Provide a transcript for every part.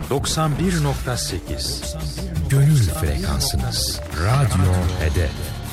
91.8 Gönül frekansınız. Radyo Hedef.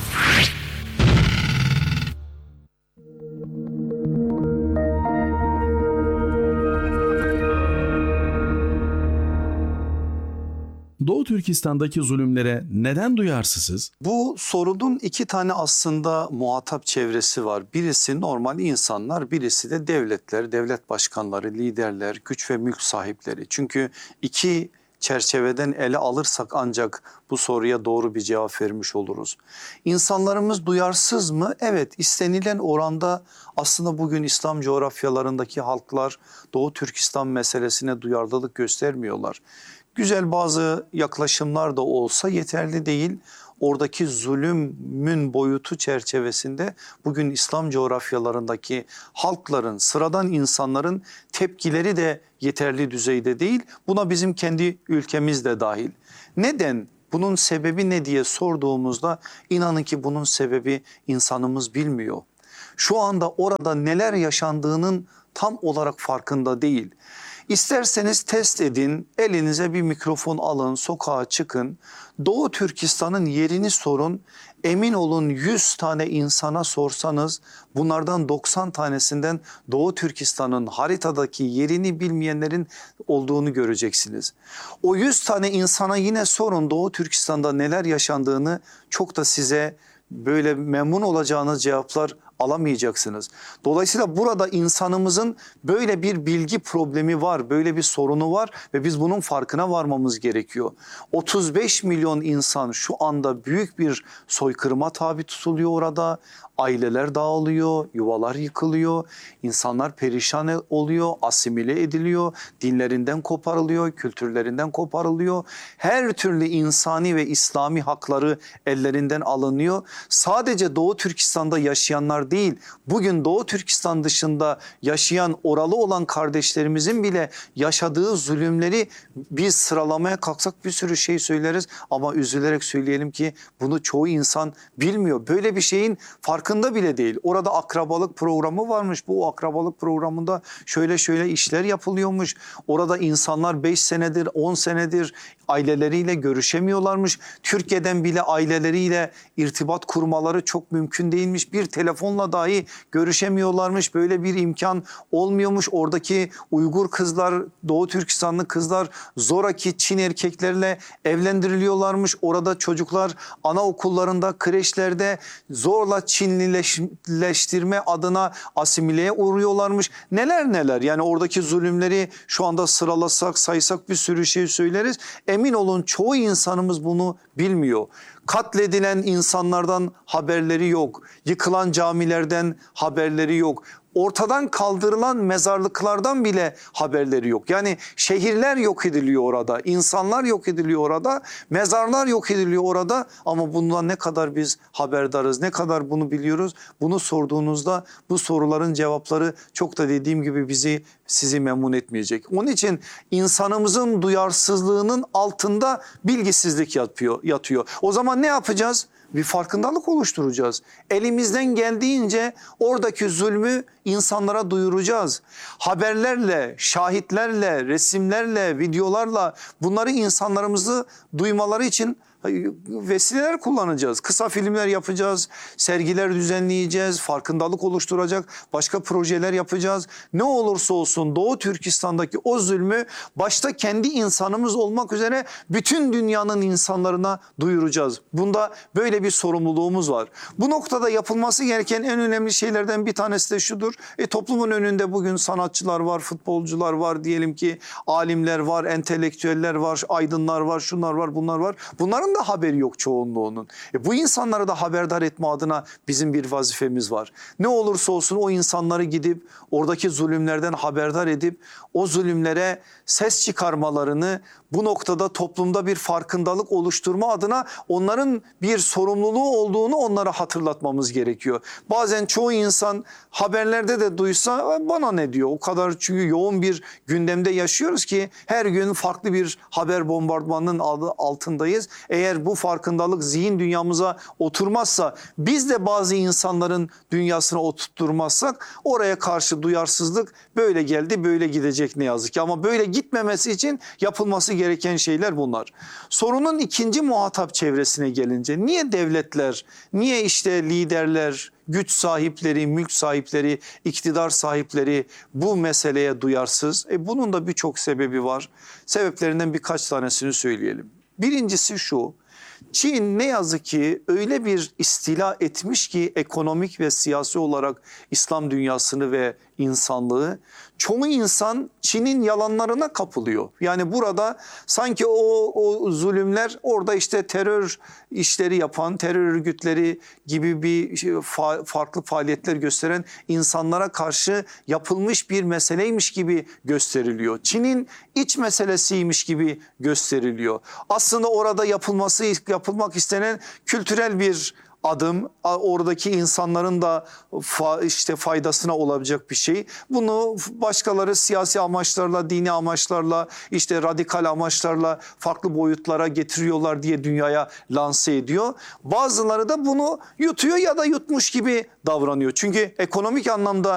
Doğu Türkistan'daki zulümlere neden duyarsızız? Bu sorunun iki tane aslında muhatap çevresi var. Birisi normal insanlar, birisi de devletler, devlet başkanları, liderler, güç ve mülk sahipleri. Çünkü iki çerçeveden ele alırsak ancak bu soruya doğru bir cevap vermiş oluruz. İnsanlarımız duyarsız mı? Evet, istenilen oranda aslında bugün İslam coğrafyalarındaki halklar Doğu Türkistan meselesine duyarlılık göstermiyorlar. Güzel bazı yaklaşımlar da olsa yeterli değil. Oradaki zulümün boyutu çerçevesinde bugün İslam coğrafyalarındaki halkların, sıradan insanların tepkileri de yeterli düzeyde değil. Buna bizim kendi ülkemiz de dahil. Neden? Bunun sebebi ne diye sorduğumuzda inanın ki bunun sebebi insanımız bilmiyor. Şu anda orada neler yaşandığının tam olarak farkında değil. İsterseniz test edin, elinize bir mikrofon alın, sokağa çıkın. Doğu Türkistan'ın yerini sorun. Emin olun 100 tane insana sorsanız bunlardan 90 tanesinden Doğu Türkistan'ın haritadaki yerini bilmeyenlerin olduğunu göreceksiniz. O 100 tane insana yine sorun Doğu Türkistan'da neler yaşandığını, çok da size böyle memnun olacağınız cevaplar alamayacaksınız. Dolayısıyla burada insanımızın böyle bir bilgi problemi var, böyle bir sorunu var ve biz bunun farkına varmamız gerekiyor. 35 milyon insan şu anda büyük bir soykırıma tabi tutuluyor orada. Aileler dağılıyor, yuvalar yıkılıyor, insanlar perişan oluyor, asimile ediliyor, dinlerinden koparılıyor, kültürlerinden koparılıyor. Her türlü insani ve İslami hakları ellerinden alınıyor. Sadece Doğu Türkistan'da yaşayanlar değil, bugün Doğu Türkistan dışında yaşayan, oralı olan kardeşlerimizin bile yaşadığı zulümleri biz sıralamaya kalksak bir sürü şey söyleriz ama üzülerek söyleyelim ki bunu çoğu insan bilmiyor. Böyle bir şeyin farkında bile değil. Orada akrabalık programı varmış. Bu akrabalık programında şöyle işler yapılıyormuş. Orada insanlar 5 senedir, 10 senedir aileleriyle görüşemiyorlarmış. Türkiye'den bile aileleriyle irtibat kurmaları çok mümkün değilmiş. Bir telefonla dahi görüşemiyorlarmış. Böyle bir imkan olmuyormuş. Oradaki Uygur kızlar, Doğu Türkistanlı kızlar zoraki Çin erkeklerle evlendiriliyorlarmış. Orada çocuklar anaokullarında, kreşlerde zorla Çinlileştirme adına asimileye uğruyorlarmış. Neler yani oradaki zulümleri şu anda sıralasak, saysak bir sürü şey söyleriz. Emin olun çoğu insanımız bunu bilmiyor. Katledilen insanlardan haberleri yok. Yıkılan camilerden haberleri yok. Ortadan kaldırılan mezarlıklardan bile haberleri yok. Yani şehirler yok ediliyor orada, insanlar yok ediliyor orada, mezarlar yok ediliyor orada ama bundan ne kadar biz haberdarız, ne kadar bunu biliyoruz? Bunu sorduğunuzda bu soruların cevapları çok da dediğim gibi sizi memnun etmeyecek. Onun için insanımızın duyarsızlığının altında bilgisizlik yatıyor. O zaman ne yapacağız? Bir farkındalık oluşturacağız. Elimizden geldiğince oradaki zulmü insanlara duyuracağız. Haberlerle, şahitlerle, resimlerle, videolarla bunları insanlarımızı duymaları için vesileler kullanacağız. Kısa filmler yapacağız, sergiler düzenleyeceğiz, farkındalık oluşturacak başka projeler yapacağız. Ne olursa olsun Doğu Türkistan'daki o zulmü başta kendi insanımız olmak üzere bütün dünyanın insanlarına duyuracağız. Bunda böyle bir sorumluluğumuz var. Bu noktada yapılması gereken en önemli şeylerden bir tanesi de şudur. Toplumun önünde bugün sanatçılar var, futbolcular var, diyelim ki alimler var, entelektüeller var, aydınlar var, şunlar var, bunlar var. Bunların da haberi yok çoğunluğunun. Bu insanları da haberdar etme adına bizim bir vazifemiz var. Ne olursa olsun o insanları gidip oradaki zulümlerden haberdar edip o zulümlere ses çıkarmalarını, bu noktada toplumda bir farkındalık oluşturma adına onların bir sorumluluğu olduğunu onlara hatırlatmamız gerekiyor. Bazen çoğu insan haberlerde de duysa bana ne diyor, o kadar, çünkü yoğun bir gündemde yaşıyoruz ki her gün farklı bir haber bombardımanının altındayız. Eğer eğer bu farkındalık zihin dünyamıza oturmazsa, biz de bazı insanların dünyasına oturtturmazsak oraya karşı duyarsızlık böyle geldi böyle gidecek ne yazık ki. Ama böyle gitmemesi için yapılması gereken şeyler bunlar. Sorunun ikinci muhatap çevresine gelince niye devletler, niye işte liderler, güç sahipleri, mülk sahipleri, iktidar sahipleri bu meseleye duyarsız? Bunun da birçok sebebi var. Sebeplerinden birkaç tanesini söyleyelim. Birincisi şu: Çin ne yazık ki öyle bir istila etmiş ki ekonomik ve siyasi olarak İslam dünyasını ve insanlığı. Çoğu insan Çin'in yalanlarına kapılıyor. Yani burada sanki o zulümler orada işte terör işleri yapan, terör örgütleri gibi bir farklı faaliyetler gösteren insanlara karşı yapılmış bir meseleymiş gibi gösteriliyor. Çin'in iç meselesiymiş gibi gösteriliyor. Aslında orada yapılmak istenen kültürel bir adım, oradaki insanların da işte faydasına olabilecek bir şey. Bunu başkaları siyasi amaçlarla, dini amaçlarla, işte radikal amaçlarla farklı boyutlara getiriyorlar diye dünyaya lanse ediyor. Bazıları da bunu yutuyor ya da yutmuş gibi davranıyor. Çünkü ekonomik anlamda